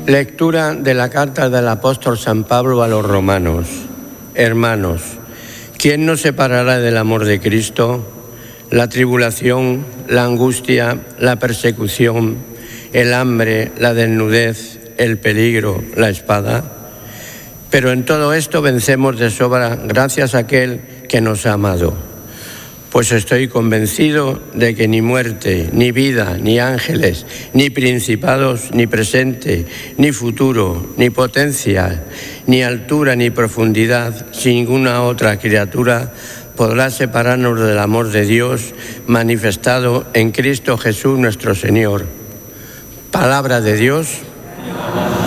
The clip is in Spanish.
Lectura de la carta del apóstol San Pablo a los romanos. Hermanos, ¿quién nos separará del amor de Cristo? La tribulación, la angustia, la persecución, el hambre, la desnudez, el peligro, la espada. Pero en todo esto vencemos de sobra gracias a aquel que nos ha amado. Pues estoy convencido de que ni muerte, ni vida, ni ángeles, ni principados, ni presente, ni futuro, ni potencia, ni altura, ni profundidad, sin ninguna otra criatura podrá separarnos del amor de Dios manifestado en Cristo Jesús nuestro Señor. Palabra de Dios.